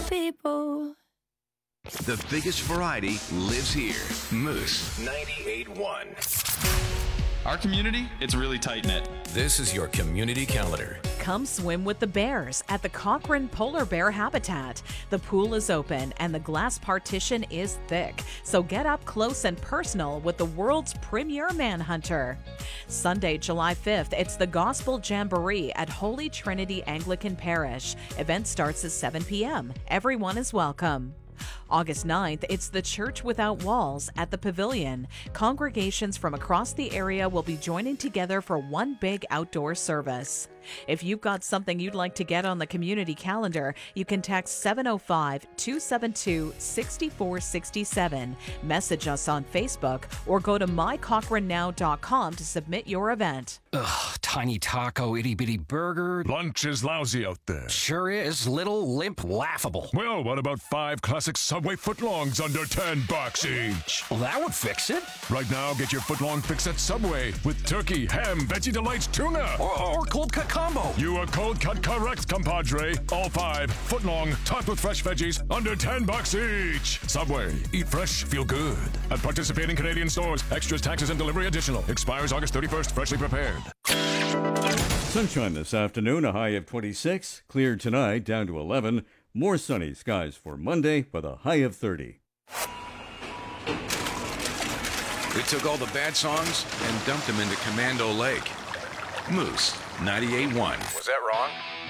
people. The biggest variety lives here. Moose 98.1. Our community, it's really tight-knit. This is your community calendar. Come swim with the bears at the Cochrane Polar Bear Habitat. The pool is open and the glass partition is thick, so get up close and personal with the world's premier manhunter. Sunday, July 5th, it's the Gospel Jamboree at Holy Trinity Anglican Parish. Event starts at 7 p.m. Everyone is welcome. August 9th, it's the Church Without Walls at the Pavilion. Congregations from across the area will be joining together for one big outdoor service. If you've got something you'd like to get on the community calendar, you can text 705-272-6467, message us on Facebook, or go to mycochranenow.com to submit your event. Ugh, tiny taco, itty-bitty burger. Lunch is lousy out there. Sure is. Little, limp, laughable. Well, what about 5 classic Subway footlongs under $10 each? Well, that would fix it. Right now, get your footlong fix at Subway with turkey, ham, Veggie Delights, tuna. Or cold cut combo. You are cold cut correct, compadre. All 5 footlong, topped with fresh veggies, under $10 each. Subway. Eat fresh, feel good. At participating Canadian stores. Extras, taxes, and delivery additional. Expires August 31st. Freshly prepared. Sunshine this afternoon, a high of 26. Clear tonight, down to 11. More sunny skies for Monday with a high of 30. We took all the bad songs and dumped them into Commando Lake. Moose 98.1. Was that wrong?